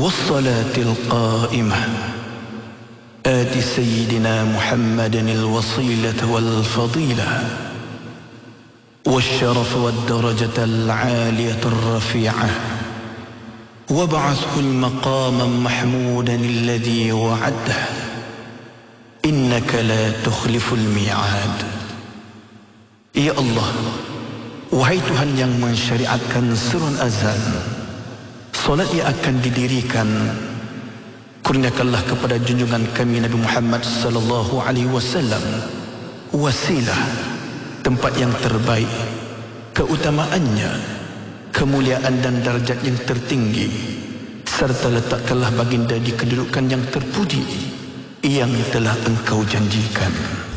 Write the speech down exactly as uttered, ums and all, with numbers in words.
والصلاة القائمة آت سيدنا محمد الوصيلة والفضيلة والشرف والدرجة العالية الرفيعة وابعثه المقام محمودا الذي وعده إنك لا تخلف الميعاد. Ya Allah, wahai Tuhan yang mensyariatkan surun azan, solat yang akan didirikan, kurniakanlah kepada junjungan kami Nabi Muhammad sallallahu alaihi wasallam wasilah, tempat yang terbaik, keutamaannya, kemuliaan dan darjat yang tertinggi, serta letakkanlah baginda di kedudukan yang terpuji yang telah engkau janjikan.